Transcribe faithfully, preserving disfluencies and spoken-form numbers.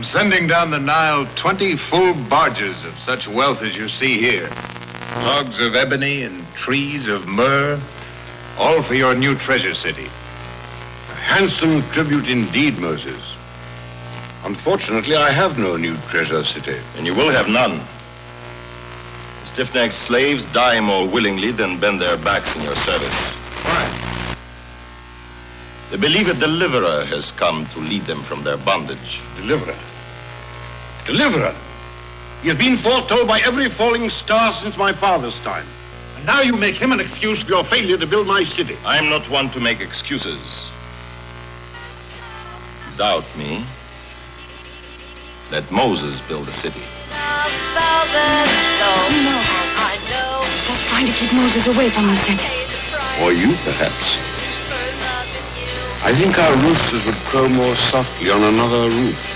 sending down the Nile twenty full barges of such wealth as you see here. Logs of ebony and trees of myrrh, all for your new treasure city. A handsome tribute indeed, Moses. Unfortunately, I have no new treasure city. And you will have none. Stiff-necked slaves die more willingly than bend their backs in your service. Why? They believe a deliverer has come to lead them from their bondage. Deliverer? Deliverer? He has been foretold by every falling star since my father's time. And now you make him an excuse for your failure to build my city. I am not one to make excuses. Doubt me. Let Moses build a city. No. Just trying to keep Moses away from the city. Or you, perhaps. I think our roosters would crow more softly on another roof.